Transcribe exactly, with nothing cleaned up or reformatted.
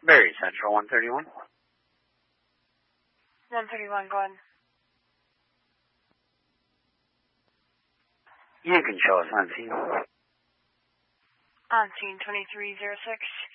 Berry Central, one thirty-one. one thirty-one, go ahead. You can show us on scene. On scene twenty-three oh six.